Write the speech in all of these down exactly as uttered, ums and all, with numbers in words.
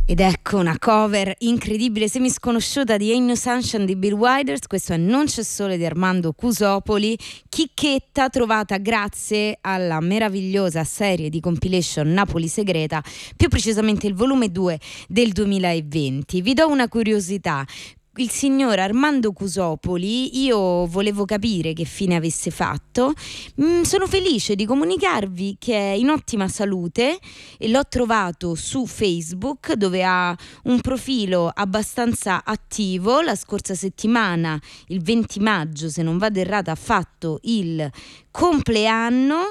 Ed ecco una cover incredibile, semisconosciuta di Ain't No Sunshine di Bill Withers. Questo è Non c'è sole di Armando Cusopoli, chicchetta trovata grazie alla meravigliosa serie di compilation Napoli Segreta, più precisamente il volume due del duemilaventi. Vi do una curiosità. Il signor Armando Cusopoli, io volevo capire che fine avesse fatto. Mm, sono felice di comunicarvi che è in ottima salute e l'ho trovato su Facebook, dove ha un profilo abbastanza attivo. La scorsa settimana, il venti maggio, se non vado errata, ha fatto il compleanno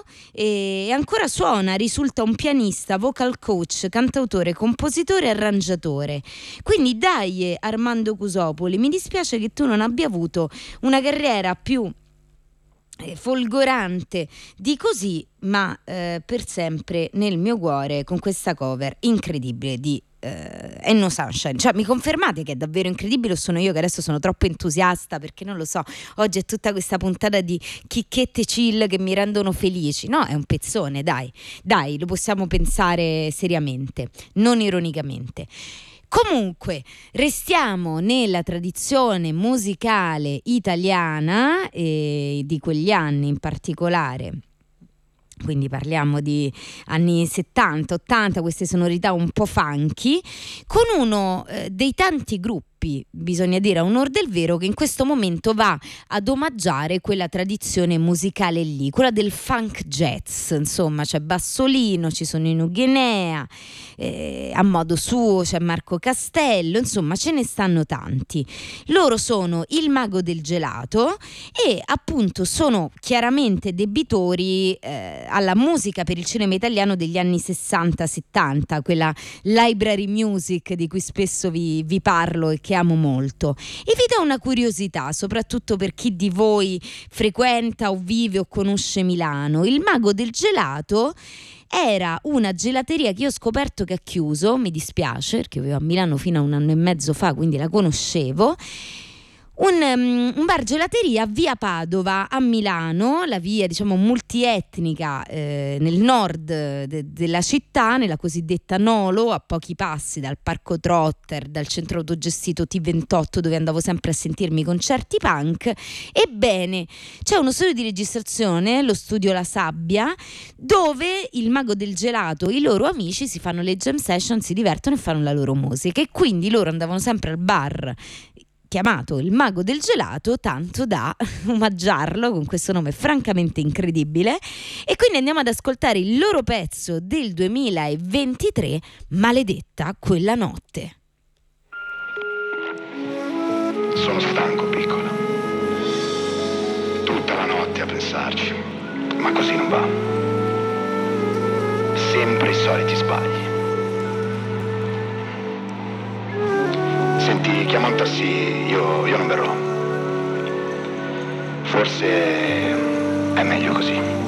e ancora suona, risulta un pianista, vocal coach, cantautore, compositore e arrangiatore. Quindi dai Armando Cusopoli, mi dispiace che tu non abbia avuto una carriera più eh, folgorante di così, ma eh, per sempre nel mio cuore con questa cover incredibile di Uh, Ain't No Sunshine. Cioè, mi confermate che è davvero incredibile o sono io che adesso sono troppo entusiasta, perché non lo so, oggi è tutta questa puntata di chicchette chill che mi rendono felici? No, è un pezzone, dai dai, lo possiamo pensare seriamente, non ironicamente. Comunque, restiamo nella tradizione musicale italiana e di quegli anni in particolare. Quindi parliamo di anni settanta, ottanta, queste sonorità un po' funky, con uno eh, dei tanti gruppi, bisogna dire a onor del vero, che in questo momento va ad omaggiare quella tradizione musicale lì, quella del funk jazz. Insomma, c'è Bassolino, ci sono i Nuguinea, eh, a modo suo c'è Marco Castello, insomma ce ne stanno tanti. Loro sono il Mago del Gelato e appunto sono chiaramente debitori eh, alla musica per il cinema italiano degli anni sessanta settanta, quella library music di cui spesso vi, vi parlo e che amo molto. E vi do una curiosità, soprattutto per chi di voi frequenta o vive o conosce Milano. Il Mago del Gelato era una gelateria che io ho scoperto che ha chiuso, mi dispiace perché vivo a Milano fino a un anno e mezzo fa, quindi la conoscevo. Un, um, un bar gelateria a via Padova a Milano, la via diciamo multietnica eh, nel nord de- della città, nella cosiddetta Nolo, a pochi passi dal Parco Trotter, dal centro autogestito T ventotto dove andavo sempre a sentirmi i concerti punk. Ebbene, c'è uno studio di registrazione, lo studio La Sabbia, dove il Mago del Gelato e i loro amici si fanno le jam session, si divertono e fanno la loro musica, e quindi loro andavano sempre al bar chiamato il Mago del Gelato, tanto da omaggiarlo con questo nome francamente incredibile. E quindi andiamo ad ascoltare il loro pezzo del duemilaventitré, Maledetta quella notte. Sono stanco, piccola. Tutta la notte a pensarci, ma così non va. Sempre i soliti sbagli. Senti, chiama un taxi, io, io non verrò. Forse è meglio così.